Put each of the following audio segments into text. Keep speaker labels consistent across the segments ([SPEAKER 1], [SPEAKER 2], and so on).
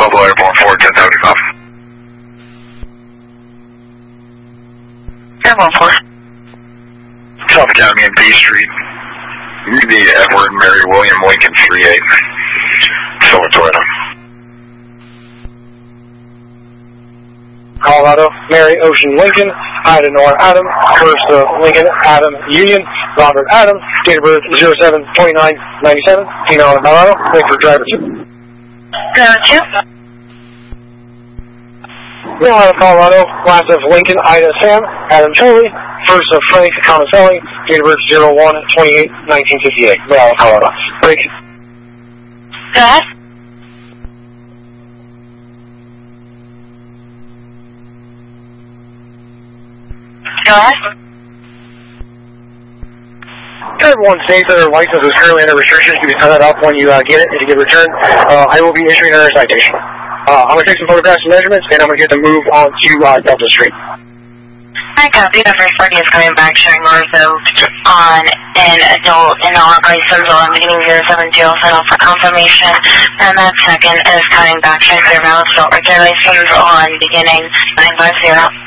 [SPEAKER 1] Pueblo Airborne 4, 1075.
[SPEAKER 2] Airborne 4.
[SPEAKER 1] South Academy and B Street. The Edward Mary William Lincoln 38. Silver Toyota.
[SPEAKER 3] Colorado, Mary Ocean Lincoln, Ida Nora Adam, First Lincoln Adam Union, Robert Adam, date of birth 07/29/97, female in Colorado, wait for driver 2.
[SPEAKER 2] Driver 2.
[SPEAKER 3] Male out of Colorado, last of Lincoln, Ida Sam, Adam Charlie, first of Frank Tomaselli, date of birth 01/28/1958, male out of Colorado. Break.
[SPEAKER 2] Go ahead. Go ahead.
[SPEAKER 3] Everyone states that their license is currently under restrictions. You can turn that off when you get it. If you get returned, I will be issuing another citation. I'm going to take some photographs and measurements, and I'm going to get to move on to Delta Street.
[SPEAKER 2] I copy. The first party is coming back showing revoked on an adult and all license on beginning 070, set off for confirmation. And that second is coming back showing their valid adult regular license on beginning 950.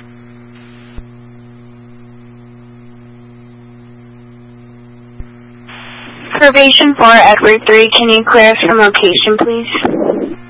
[SPEAKER 4] Probation 4, Edward 3, can you clear us from location, please?